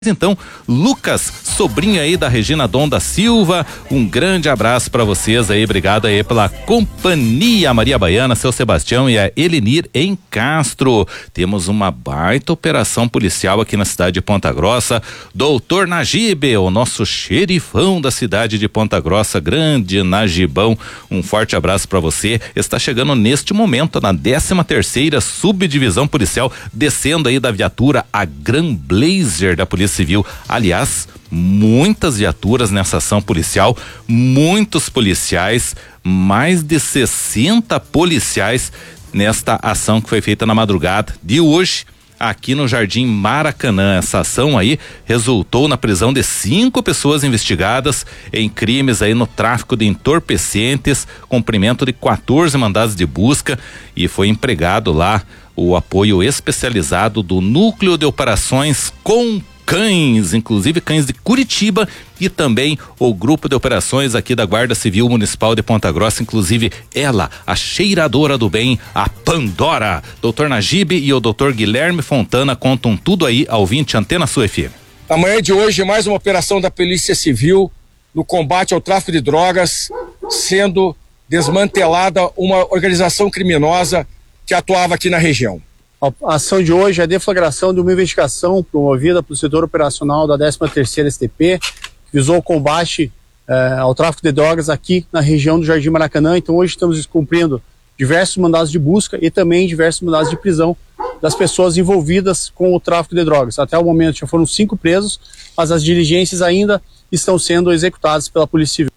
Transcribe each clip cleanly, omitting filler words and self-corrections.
Então, Lucas, sobrinho aí da Regina Dom da Silva, um grande abraço para vocês aí, obrigado aí pela companhia, Maria Baiana, seu Sebastião e a Elenir em Castro. Temos uma baita operação policial aqui na cidade de Ponta Grossa. Doutor Nagibe, o nosso xerifão da cidade de Ponta Grossa, grande Nagibão, um forte abraço para você. Está chegando neste momento na 13ª subdivisão policial, descendo aí da viatura a Gran Blazer da Polícia Civil. Aliás, muitas viaturas nessa ação policial, muitos policiais, mais de 60 policiais nesta ação que foi feita na madrugada de hoje aqui no Jardim Maracanã. Essa ação aí resultou na prisão de 5 pessoas investigadas em crimes aí no tráfico de entorpecentes, cumprimento de 14 mandados de busca, e foi empregado lá o apoio especializado do Núcleo de Operações com Cães, inclusive cães de Curitiba, e também o grupo de operações aqui da Guarda Civil Municipal de Ponta Grossa, inclusive ela, a cheiradora do bem, a Pandora. Doutor Nagibe e o doutor Guilherme Fontana contam tudo aí ao 20 Antena Sul FM. Na manhã de hoje, mais uma operação da Polícia Civil no combate ao tráfico de drogas, sendo desmantelada uma organização criminosa que atuava aqui na região. A ação de hoje é a deflagração de uma investigação promovida pelo setor operacional da 13ª STP, que visou o combate ao tráfico de drogas aqui na região do Jardim Maracanã. Então hoje estamos cumprindo diversos mandados de busca e também diversos mandados de prisão das pessoas envolvidas com o tráfico de drogas. Até o momento já foram 5 presos, mas as diligências ainda estão sendo executadas pela Polícia Civil.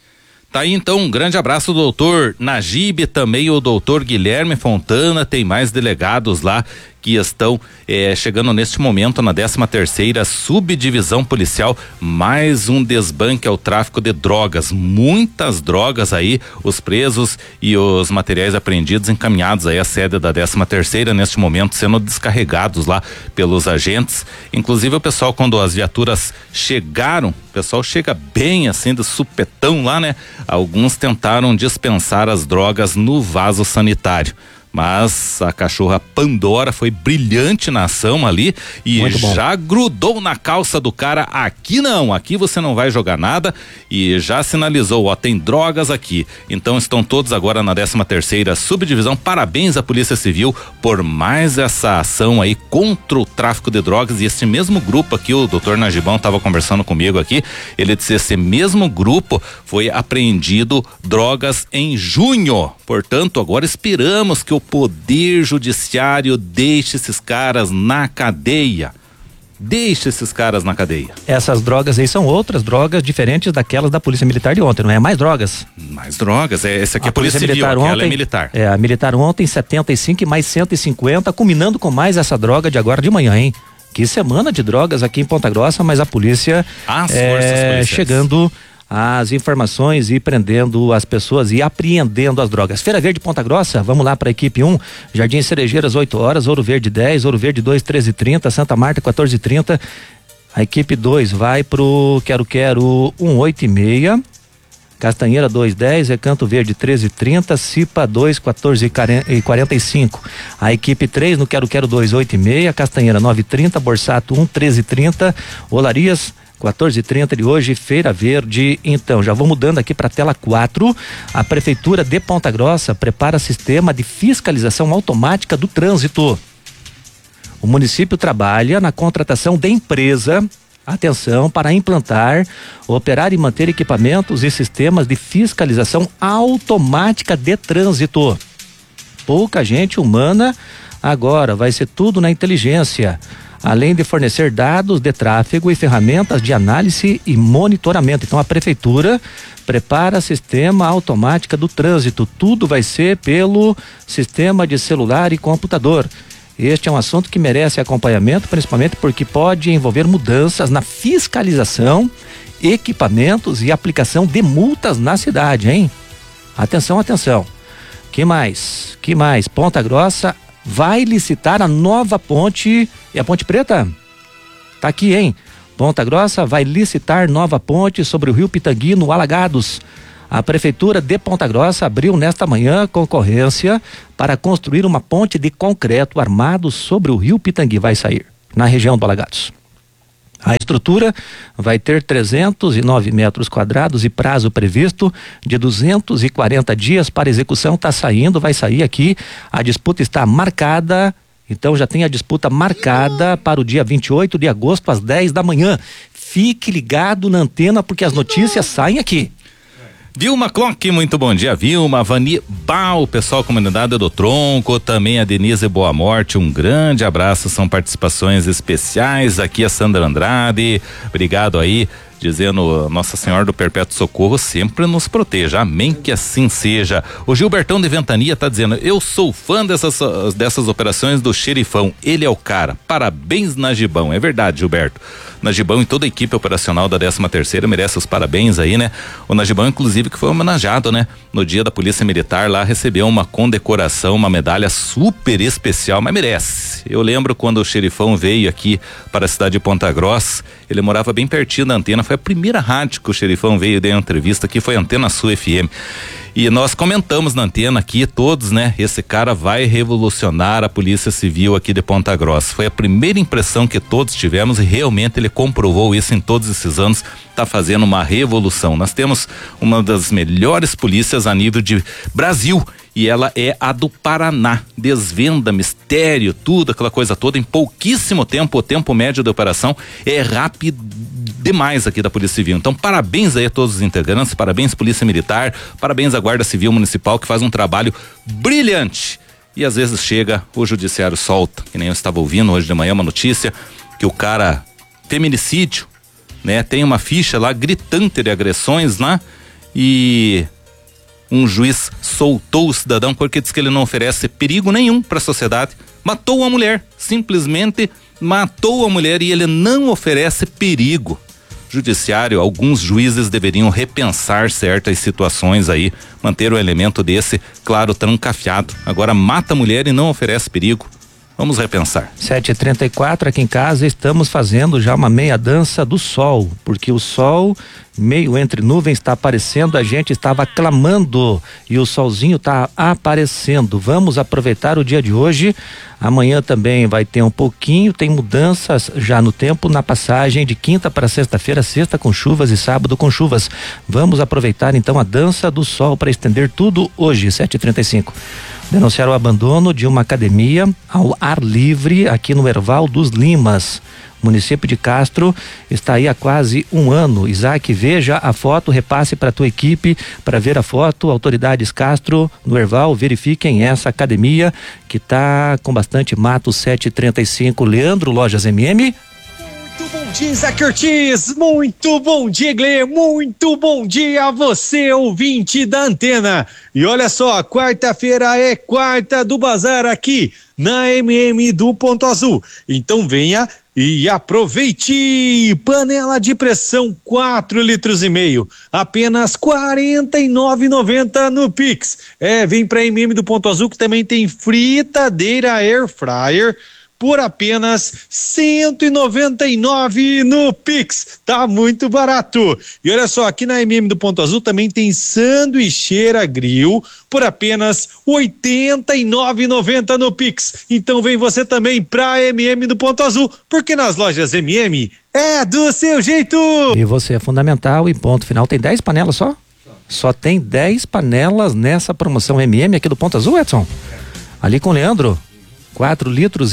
Tá aí então, um grande abraço do doutor Nagibe, também o doutor Guilherme Fontana. Tem mais delegados lá que estão chegando neste momento na 13ª subdivisão policial. Mais um desbanque ao tráfico de drogas, muitas drogas aí, os presos e os materiais apreendidos encaminhados aí à sede da 13ª neste momento, sendo descarregados lá pelos agentes. Inclusive o pessoal, quando as viaturas chegaram, o pessoal chega bem assim de supetão lá, né? Alguns tentaram dispensar as drogas no vaso sanitário, mas a cachorra Pandora foi brilhante na ação ali e já grudou na calça do cara. Aqui não, aqui você não vai jogar nada, e já sinalizou, ó, tem drogas aqui. Então estão todos agora na 13ª subdivisão. Parabéns à Polícia Civil por mais essa ação aí contra o tráfico de drogas. E esse mesmo grupo aqui, o doutor Nagibão estava conversando comigo aqui, ele disse: esse mesmo grupo foi apreendido drogas em junho. Portanto, agora esperamos que o Poder Judiciário deixe esses caras na cadeia. Deixe esses caras na cadeia. Essas drogas aí são outras drogas diferentes daquelas da Polícia Militar de ontem, não é? Mais drogas. Mais drogas, essa aqui é a Polícia Civil, aquela é militar. A militar ontem 75 e mais 150, culminando com mais essa droga de agora de manhã, hein? Que semana de drogas aqui em Ponta Grossa, mas a polícia chegando as informações e prendendo as pessoas e apreendendo as drogas. Feira Verde Ponta Grossa, vamos lá para a equipe 1, Jardim Cerejeiras 8 horas, Ouro Verde 10, Ouro Verde 2, 13h30, Santa Marta 14h30, a equipe 2 vai pro Quero 1:08h30, Castanheira 2:10, Recanto Verde 13h30, Cipa 2, 14h45, a equipe 3 no Quero 2, 8h30, Castanheira 9h30, Borsato 1, 13h30, Olarias 14h30 de hoje, Feira Verde. Então, já vou mudando aqui para a tela 4. A Prefeitura de Ponta Grossa prepara sistema de fiscalização automática do trânsito. O município trabalha na contratação de empresa, atenção, para implantar, operar e manter equipamentos e sistemas de fiscalização automática de trânsito. Pouca gente humana, agora vai ser tudo na inteligência, além de fornecer dados de tráfego e ferramentas de análise e monitoramento. Então a Prefeitura prepara sistema automática do trânsito, tudo vai ser pelo sistema de celular e computador. Este é um assunto que merece acompanhamento, principalmente porque pode envolver mudanças na fiscalização, equipamentos e aplicação de multas na cidade, hein? Atenção, atenção. Que mais? Ponta Grossa vai licitar a nova ponte. E a Ponte Preta? Tá aqui, hein? Ponta Grossa vai licitar nova ponte sobre o Rio Pitangui, no Alagados. A Prefeitura de Ponta Grossa abriu nesta manhã concorrência para construir uma ponte de concreto armado sobre o Rio Pitangui. Vai sair na região do Alagados. A estrutura vai ter 309 metros quadrados e prazo previsto de 240 dias para execução. Vai sair aqui. A disputa está marcada, então já tem a disputa marcada para o dia 28 de agosto às 10 da manhã. Fique ligado na antena porque as notícias saem aqui. Vilma Clock, muito bom dia, Vilma. Vani Bal, pessoal, comunidade do Tronco, também a Denise Boa Morte, um grande abraço, são participações especiais. Aqui a Sandra Andrade, obrigado aí, dizendo Nossa Senhora do Perpétuo Socorro sempre nos proteja, amém, que assim seja. O Gilbertão de Ventania tá dizendo, eu sou fã dessas operações do xerifão, ele é o cara, parabéns Najibão. É verdade, Gilberto, Najibão e toda a equipe operacional da 13ª merece os parabéns aí, né? O Najibão, inclusive, que foi homenageado, né? No dia da Polícia Militar lá, recebeu uma condecoração, uma medalha super especial, mas merece. Eu lembro quando o xerifão veio aqui para a cidade de Ponta Grossa, ele morava bem pertinho da antena, foi a primeira rádio que o xerifão veio e deu uma entrevista aqui, foi a Antena Sul FM. E nós comentamos na antena aqui, todos, né? Esse cara vai revolucionar a Polícia Civil aqui de Ponta Grossa. Foi a primeira impressão que todos tivemos e realmente ele comprovou isso em todos esses anos, tá fazendo uma revolução. Nós temos uma das melhores polícias a nível de Brasil e ela é a do Paraná. Desvenda, mistério, tudo, aquela coisa toda em pouquíssimo tempo. O tempo médio da operação é rápido demais aqui da Polícia Civil. Então, parabéns aí a todos os integrantes, parabéns Polícia Militar, parabéns à Guarda Civil Municipal que faz um trabalho brilhante. E às vezes chega, o judiciário solta, que nem eu estava ouvindo hoje de manhã uma notícia que o cara, feminicídio, né? Tem uma ficha lá gritante de agressões lá e um juiz soltou o cidadão porque diz que ele não oferece perigo nenhum para a sociedade. Matou a mulher, simplesmente matou a mulher e ele não oferece perigo. Judiciário, alguns juízes deveriam repensar certas situações aí, manter um elemento desse, claro, trancafiado. Agora mata a mulher e não oferece perigo. Vamos repensar. 7h34, aqui em casa estamos fazendo já uma meia dança do sol, porque o sol meio entre nuvens está aparecendo, a gente estava clamando e o solzinho está aparecendo. Vamos aproveitar o dia de hoje. Amanhã também vai ter um pouquinho, tem mudanças já no tempo na passagem de quinta para sexta-feira, sexta com chuvas e sábado com chuvas. Vamos aproveitar então a dança do sol para estender tudo hoje, 7h35. Denunciaram o abandono de uma academia ao ar livre aqui no Erval dos Limas. O município de Castro está aí há quase um ano. Isaac, veja a foto, repasse para a tua equipe para ver a foto. Autoridades Castro no Erval, verifiquem essa academia que está com bastante mato. 7h35. Leandro, Lojas MM. Muito bom dia, Isaac Ortiz, muito bom dia, Gle, muito bom dia a você, ouvinte da antena. E olha só, quarta-feira é quarta do bazar aqui na MM do Ponto Azul. Então venha e aproveite. Panela de pressão 4,5 litros, apenas R$ 49,90 no Pix. Vem pra MM do Ponto Azul que também tem fritadeira Air Fryer por apenas R$ 199 no Pix, tá muito barato. E olha só, aqui na MM do Ponto Azul também tem sanduicheira grill por apenas R$ 89,90 no Pix. Então vem você também pra MM do Ponto Azul, porque nas lojas MM é do seu jeito. E você é fundamental e ponto final. Tem 10 panelas só? Só tem 10 panelas nessa promoção MM aqui do Ponto Azul, Edson? Ali com o Leandro. 4,5 litros.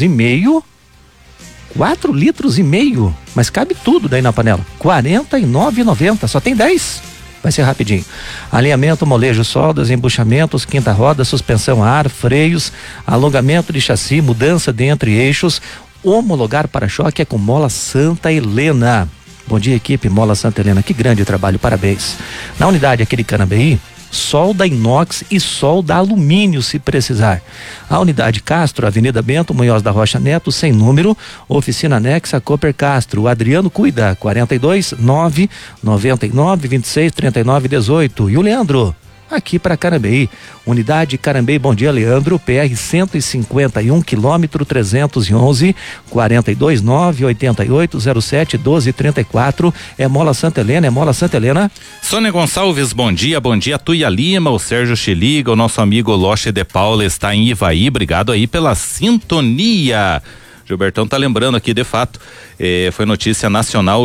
4,5 litros, mas cabe tudo daí na panela. R$ 49,90, só tem 10. Vai ser rapidinho. Alinhamento, molejo, soldas, embuchamentos, quinta roda, suspensão a ar, freios, alongamento de chassi, mudança de entre eixos, homologar para-choque é com Mola Santa Helena. Bom dia, equipe Mola Santa Helena, que grande trabalho, parabéns. Na unidade aqui de Canambeí, solda inox e solda alumínio se precisar. A unidade Castro, Avenida Bento Munhoz da Rocha Neto, sem número, oficina anexa Cooper Castro. O Adriano cuida, 42-999-26-39-18. E o Leandro, aqui para Carambeí, unidade Carambeí, bom dia Leandro, PR 151, quilômetro 311, 429-8807-1234, é Mola Santa Helena, Sônia Gonçalves, bom dia Tuia Lima, o Sérgio Chiliga, o nosso amigo Loche de Paula está em Ivaí, obrigado aí pela sintonia. Gilbertão tá lembrando aqui, de fato, foi notícia nacional.